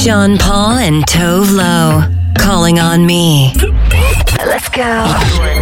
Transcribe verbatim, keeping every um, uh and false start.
Sean Paul and Tove Lo. Calling on me. Let's go.